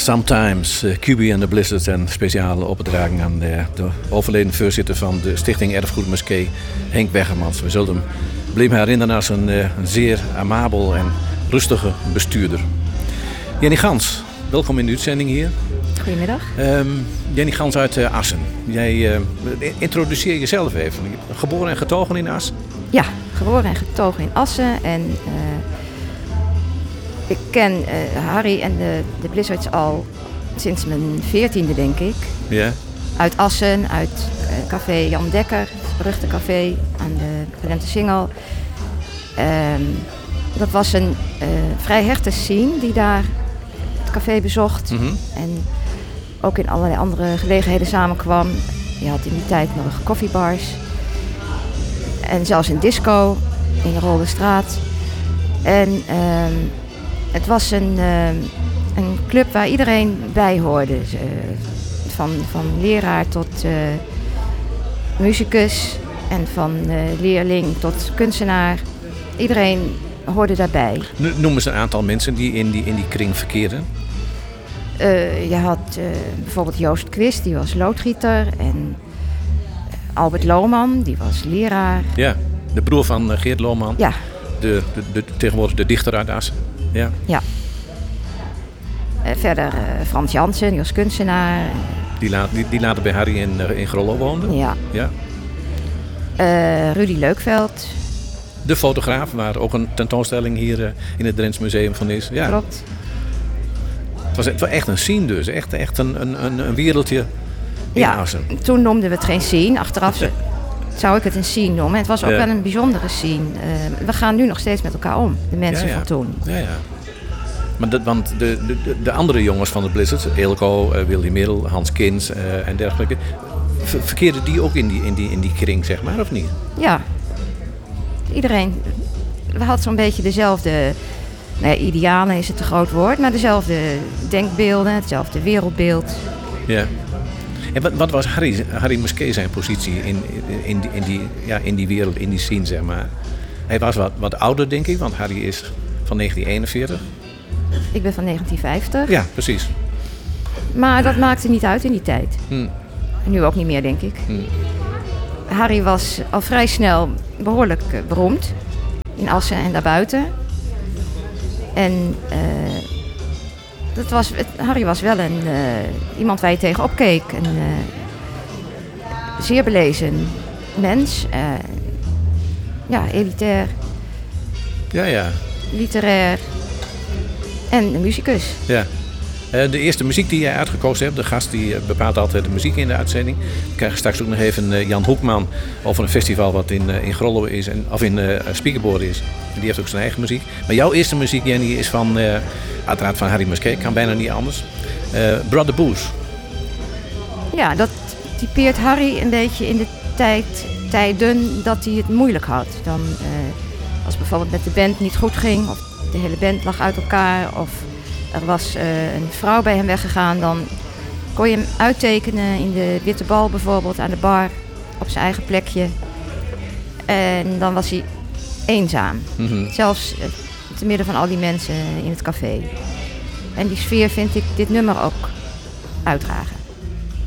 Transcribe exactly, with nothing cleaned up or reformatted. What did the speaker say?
Sometimes, uh, Q B and the Blizzards en speciale opdragen aan de, de overleden voorzitter van de Stichting Erfgoed Musquet, Henk Weggemans. We zullen hem blijven herinneren als een, uh, een zeer amabel en rustige bestuurder. Jenny Gans, welkom in de uitzending hier. Goedemiddag. Um, Jenny Gans uit uh, Assen. Jij uh, introduceer jezelf even. Geboren en getogen in Assen? Ja, geboren en getogen in Assen. En uh, ik ken uh, Harry en de, de Blizzards al sinds mijn veertiende, denk ik. Ja. Uit Assen, uit uh, café Jan Dekker, het beruchte café aan de Drenthe Singel. Um, dat was een uh, vrij hechte scene die daar het café bezocht. Mm-hmm. En ook in allerlei andere gelegenheden samenkwam. Je had in die tijd nog koffiebars. En zelfs een disco in de Rolde Straat. En um, het was een, um, een club waar iedereen bij hoorde. Uh, van, van leraar tot uh, muzikus. En van uh, leerling tot kunstenaar. Iedereen hoorde daarbij. Noem eens een aantal mensen die in die, in die kring verkeerden. Uh, je had uh, bijvoorbeeld Joost Quist, die was loodgieter. En Albert Lohman, die was leraar. Ja, de broer van uh, Geert Lohman. Ja. De, de, de, tegenwoordig de dichter uit Assen. Ja. Ja. Uh, verder uh, Frans Jansen, die was kunstenaar. Die, la, die, die later bij Harry in, uh, in Grollo woonde. Ja. Ja. Uh, Rudy Leukveld. De fotograaf, waar ook een tentoonstelling hier uh, in het Drents Museum van is. Ja. Klopt. Het was, het was echt een scene dus. Echt, echt een, een, een wereldje in ja, Assen. Toen noemden we het geen scene. Achteraf zou ik het een scene noemen. Het was ook ja. wel een bijzondere scene. Uh, we gaan nu nog steeds met elkaar om. De mensen ja, ja. van toen. Ja, ja. Maar dat, want de, de, de andere jongens van de Blizzards, Eelco, uh, Willy Middel, Hans Kins uh, en dergelijke, ver, verkeerden die ook in die, in, die, in die kring, zeg maar, of niet? Ja. Iedereen. We hadden zo'n beetje dezelfde, nou ja, idealen is het een groot woord, maar dezelfde denkbeelden, hetzelfde wereldbeeld. Ja. En wat, wat was Harry, Harry Musquet zijn positie in, in, in, die, in, die, ja, in die wereld, in die scene, zeg maar? Hij was wat, wat ouder, denk ik, want Harry is van negentien eenenveertig. Ik ben van negentien vijftig. Ja, precies. Maar dat maakte niet uit in die tijd. Hmm. Nu ook niet meer, denk ik. Hmm. Harry was al vrij snel behoorlijk uh, beroemd. In Assen en daarbuiten. En uh, dat was, het, Harry was wel een, uh, iemand waar je tegenop keek. Een uh, zeer belezen mens. Uh, ja, elitair. Ja, ja. Literair. En een muzikus. Ja. Uh, de eerste muziek die jij uitgekozen hebt, de gast die uh, bepaalt altijd de muziek in de uitzending. We krijgen straks ook nog even uh, Jan Hoekman over een festival wat in, uh, in Grollo is, en, of in uh, Spiekenboorde is. En die heeft ook zijn eigen muziek. Maar jouw eerste muziek, Jenny, is van, uh, uiteraard van Harry Musquet, kan bijna niet anders. Uh, Brother Booze. Ja, dat typeert Harry een beetje in de tijd, tijden dat hij het moeilijk had. Dan, uh, als bijvoorbeeld met de band niet goed ging, of de hele band lag uit elkaar, of er was uh, een vrouw bij hem weggegaan, dan kon je hem uittekenen in de Witte Bal bijvoorbeeld, aan de bar, op zijn eigen plekje. En dan was hij eenzaam. Mm-hmm. Zelfs uh, te midden van al die mensen in het café. En die sfeer vind ik dit nummer ook uitdragen.